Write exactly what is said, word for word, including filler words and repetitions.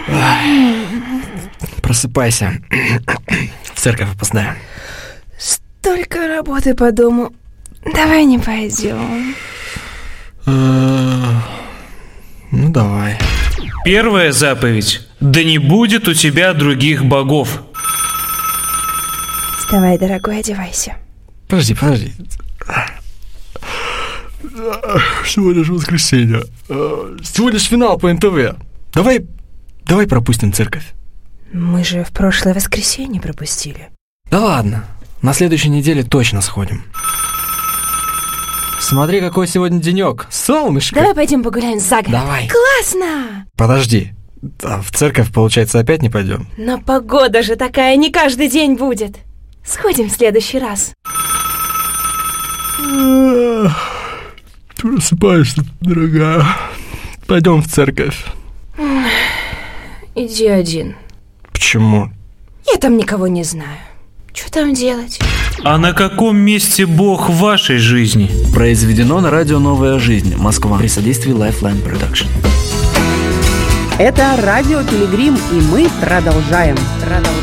Просыпайся. В церковь опоздаем. Столько работы по дому. Давай не пойдем. Ну, давай. Первая заповедь. Да не будет у тебя других богов. Вставай, дорогой, одевайся. Подожди, подожди. Сегодня же воскресенье. Сегодня же финал по эн тэ вэ. Давай, давай пропустим церковь. Мы же в прошлое воскресенье пропустили. Да ладно, на следующей неделе точно сходим. Смотри, какой сегодня денек. Солнышко. Давай пойдем погуляем за город. Давай. Классно! Подожди. А в церковь, получается, опять не пойдем? Но погода же такая не каждый день будет. Сходим в следующий раз. Ты просыпаешься, дорогая. Пойдем в церковь. Иди один. Почему? Я там никого не знаю. Что там делать? А на каком месте Бог в вашей жизни? Произведено на радио «Новая жизнь», Москва, при содействии Lifeline Production. Это радио Пилигрим, и мы продолжаем. Продолжаем.